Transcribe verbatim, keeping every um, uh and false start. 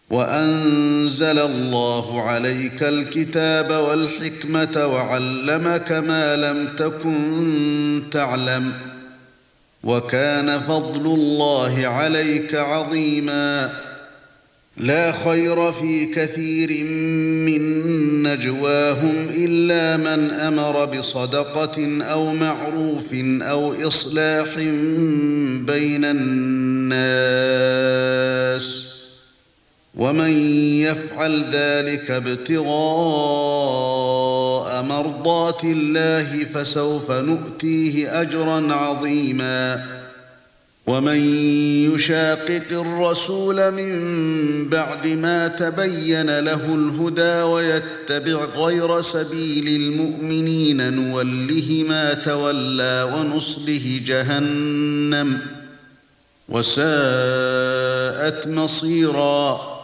وأنزل الله عليك الكتاب والحكمة وعلمك ما لم تكن تعلم وكان فضل الله عليك عظيما لا خير في كثير من نجواهم إلا من أمر بصدقة أو معروف أو إصلاح بين الناس ومن يفعل ذلك ابتغاء مرضات الله فسوف نؤتيه أجرا عظيما ومن يشاقق الرسول من بعد ما تبين له الهدى ويتبع غير سبيل المؤمنين نوله ما تولى ونصله جهنم وساءت مصيرا